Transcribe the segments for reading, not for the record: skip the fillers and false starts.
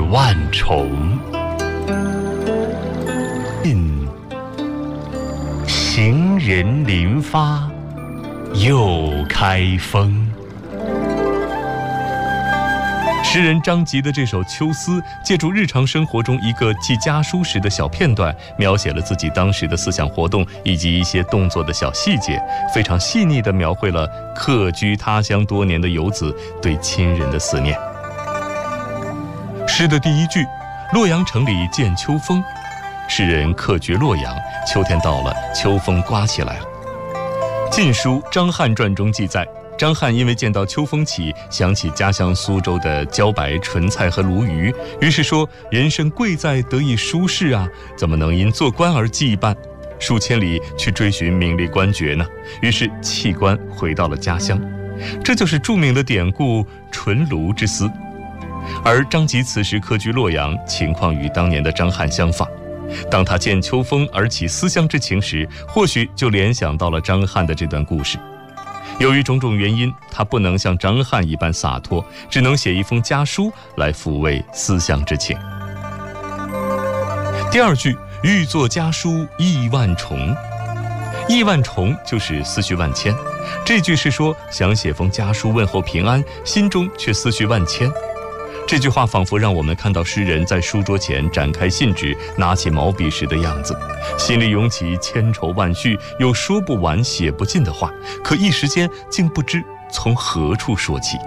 万重。行人临发又开封。诗人张籍的这首《秋思》，借助日常生活中一个记家书时的小片段，描写了自己当时的思想活动以及一些动作的小细节，非常细腻地描绘了客居他乡多年的游子对亲人的思念。诗的第一句“洛阳城里见秋风”，诗人客绝洛阳，秋天到了，秋风刮起来了。《晋书·张翰传》中记载，张翰因为见到秋风起，想起家乡苏州的茭白、莼菜和鲈鱼，于是说：“人生贵在得以舒适啊，怎么能因做官而羁绊？数千里去追寻名利官爵呢？”于是弃官回到了家乡。这就是著名的典故“纯卢之思”。而张籍此时客居洛阳，情况与当年的张翰相仿。当他见秋风而起思乡之情时，或许就联想到了张翰的这段故事。由于种种原因，他不能像张翰一般洒脱，只能写一封家书来抚慰思乡之情。第二句“欲作家书意万重”，意万重就是思绪万千。这句是说想写封家书问候平安，心中却思绪万千。这句话仿佛让我们看到诗人在书桌前展开信纸，拿起毛笔时的样子，心里涌起千愁万绪，有说不完写不尽的话，可一时间竟不知从何处说起。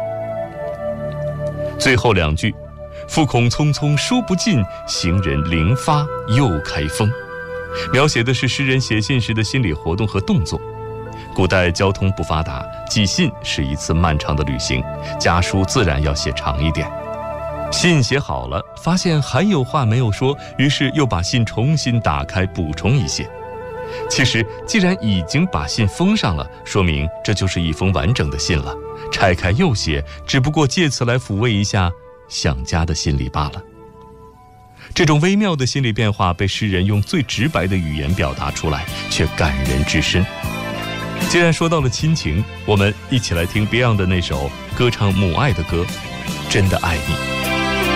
最后两句“复恐匆匆说不尽，行人临发又开封”，描写的是诗人写信时的心理活动和动作。古代交通不发达，寄信是一次漫长的旅行，家书自然要写长一点。信写好了，发现还有话没有说，于是又把信重新打开，补充一些。其实既然已经把信封上了，说明这就是一封完整的信了，拆开又写，只不过借此来抚慰一下想家的心理罢了。这种微妙的心理变化被诗人用最直白的语言表达出来，却感人至深。既然说到了亲情，我们一起来听 Beyond 的那首歌唱母爱的歌《真的爱你》。